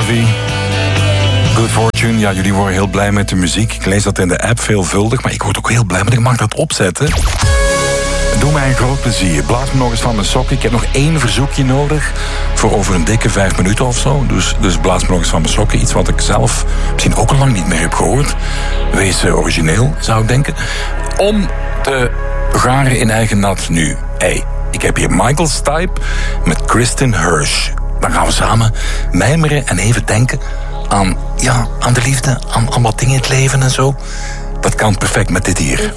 Harvey. Good Fortune, ja, jullie worden heel blij met de muziek. Ik lees dat in de app veelvuldig, maar ik word ook heel blij, want ik mag dat opzetten. Doe mij een groot plezier. Blaas me nog eens van mijn sokken. Ik heb nog 1 verzoekje nodig voor over een dikke 5 minuten of zo. Dus blaas me nog eens van mijn sokken. Iets wat ik zelf misschien ook al lang niet meer heb gehoord. Wees origineel, zou ik denken. Om te garen in eigen nat nu. Ik heb hier Michael Stipe met Kristen Hirsch. Dan gaan we samen mijmeren en even denken aan de liefde, aan wat dingen in het leven en zo. Dat kan perfect met dit hier.